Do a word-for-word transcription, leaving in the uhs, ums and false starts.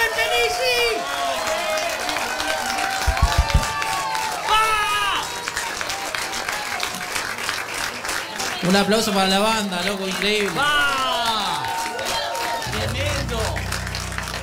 Martinelli! Un aplauso para la banda, loco, increíble. ¡Va! ¡Tremendo!